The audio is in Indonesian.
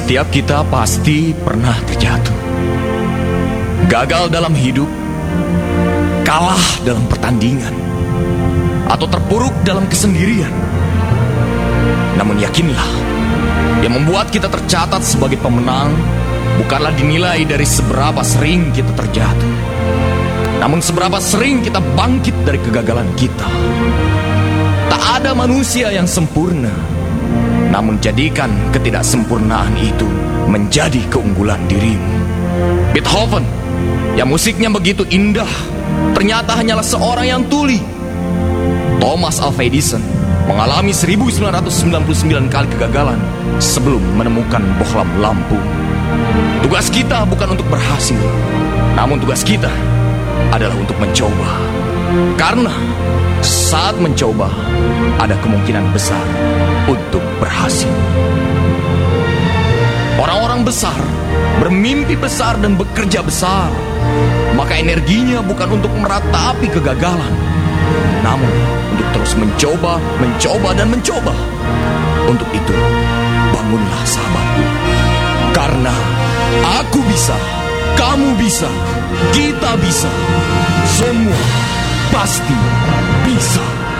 Setiap kita pasti pernah terjatuh, gagal dalam hidup, kalah dalam pertandingan, atau terpuruk dalam kesendirian. Namun yakinlah, yang membuat kita tercatat sebagai pemenang bukanlah dinilai dari seberapa sering kita terjatuh, namun seberapa sering kita bangkit dari kegagalan kita. Tak ada manusia yang sempurna, namun jadikan ketidaksempurnaan itu menjadi keunggulan dirimu. Beethoven, yang musiknya begitu indah, ternyata hanyalah seorang yang tuli. Thomas Alva Edison mengalami 1999 kali kegagalan sebelum menemukan bohlam lampu. Tugas kita bukan untuk berhasil, namun tugas kita adalah untuk mencoba. Karena saat mencoba, ada kemungkinan besar untuk berhasil. Orang-orang besar bermimpi besar dan bekerja besar, maka energinya bukan untuk meratapi kegagalan, namun untuk terus mencoba, dan mencoba. Untuk itu, bangunlah sahabatku. Karena aku bisa, kamu bisa, kita bisa, semua pasti bisa.